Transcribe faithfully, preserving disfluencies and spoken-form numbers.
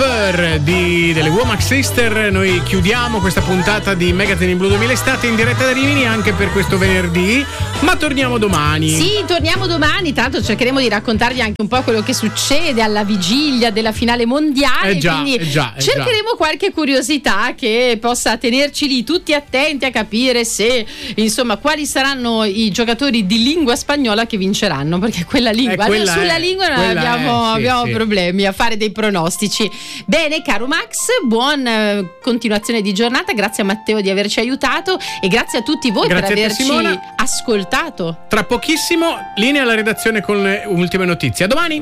Fur di, delle Womack Sister. Noi chiudiamo questa puntata di Magazine in Blu duemila Estate in diretta da Rimini anche per questo venerdì, ma torniamo domani. Sì, torniamo domani, tanto cercheremo di raccontarvi anche un po' quello che succede alla vigilia della finale mondiale, eh già, quindi eh già, eh cercheremo già. qualche curiosità che possa tenerci lì tutti attenti a capire se, insomma, quali saranno i giocatori di lingua spagnola che vinceranno, perché quella lingua, eh, quella sulla è, lingua non quella abbiamo, è, sì, abbiamo sì. problemi a fare dei pronostici. Bene, caro Max, buon eh, continuazione di giornata, grazie a Matteo di averci aiutato e grazie a tutti voi Grazie per a te, averci Simona. ascoltato. Tra pochissimo linea alla redazione con le ultime notizie. A domani.